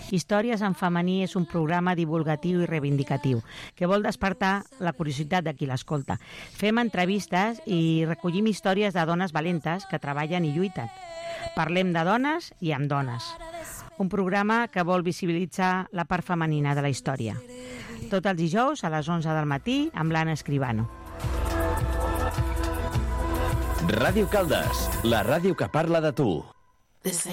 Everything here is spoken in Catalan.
Històries en femení és un programa divulgatiu i reivindicatiu que vol despertar la curiositat de qui l'escolta. Fem entrevistes i recollim històries de dones valentes que treballen i lluiten. Parlem de dones i amb dones. Un programa que vol visibilitzar la part femenina de la història. Tots els dijous a les 11 del matí amb l'Anna Escribano. Ràdio Caldes, la ràdio que parla de tu.